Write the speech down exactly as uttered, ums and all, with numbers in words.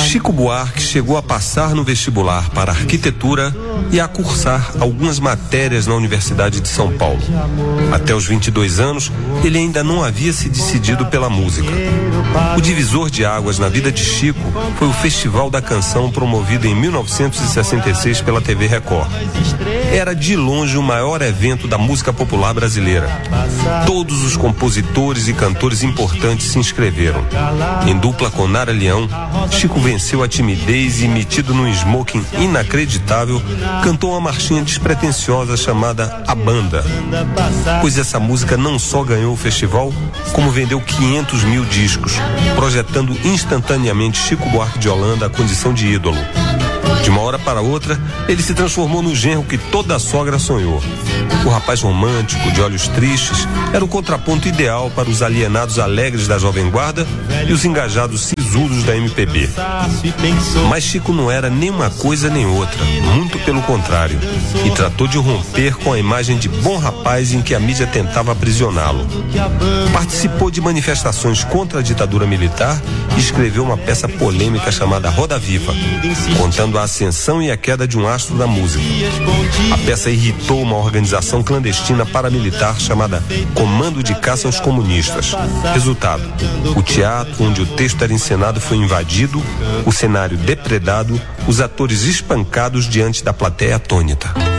Chico Buarque chegou a passar no vestibular para arquitetura e a cursar algumas matérias na Universidade de São Paulo. Até os vinte e dois anos, ele ainda não havia se decidido pela música. O divisor de águas na vida de Chico foi o Festival da Canção, promovido em mil novecentos e sessenta e seis pela T V Record. Era de longe o maior evento da música popular brasileira. Todos os compositores e cantores importantes se inscreveram. Em dupla com Nara Leão, Chico venceu a timidez e, metido num smoking inacreditável, cantou uma marchinha despretensiosa chamada A Banda. Pois essa música não só ganhou o festival, como vendeu quinhentos mil discos, projetando instantaneamente Chico Buarque de Holanda à condição de ídolo. De uma hora para outra, ele se transformou no genro que toda sogra sonhou. O rapaz romântico, de olhos tristes, era o contraponto ideal para os alienados alegres da Jovem Guarda e os engajados sisudos da M P B. Mas Chico não era nem uma coisa nem outra, muito pelo contrário, e tratou de romper com a imagem de bom rapaz em que a mídia tentava aprisioná-lo. Participou de manifestações contra a ditadura militar e escreveu uma peça polêmica chamada Roda Viva, contando a ascensão e a queda de um astro da música. A peça irritou uma organização clandestina paramilitar chamada Comando de Caça aos Comunistas. Resultado: o teatro onde o texto era encenado foi invadido, o cenário depredado, os atores espancados diante da plateia atônita.